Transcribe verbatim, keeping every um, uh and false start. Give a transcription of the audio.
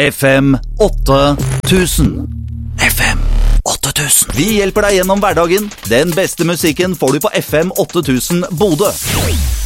F M åtte tusen. F M åtte tusen. Vi hjelper deg gjennom hverdagen. Den beste musikken får du på F M åtte tusen Bodø.